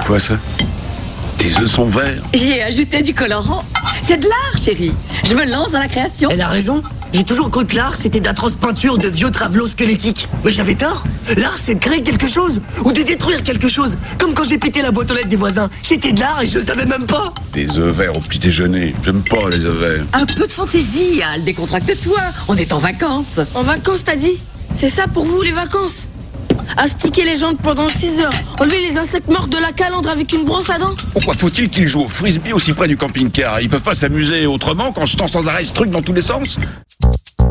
Quoi ça? Tes œufs sont verts. J'y ai ajouté du colorant. C'est de l'art, chérie. Je me lance dans la création. Elle a raison. J'ai toujours cru que l'art, c'était d'atroces peintures de vieux travelots squelettiques. Mais j'avais tort. L'art, c'est de créer quelque chose. Ou de détruire quelque chose. Comme quand j'ai pété la boîte aux lettres des voisins. C'était de l'art et je le savais même pas. Des œufs verts au petit déjeuner. J'aime pas les œufs verts. Un peu de fantaisie, Al. Décontracte-toi. On est en vacances. En vacances, t'as dit? C'est ça pour vous, les vacances? Astiquer les jambes pendant 6 heures, enlever les insectes morts de la calandre avec une brosse à dents. Pourquoi faut-il qu'ils jouent au frisbee aussi près du camping-car? Ils peuvent pas s'amuser autrement qu'en jetant sans arrêt ce truc dans tous les sens?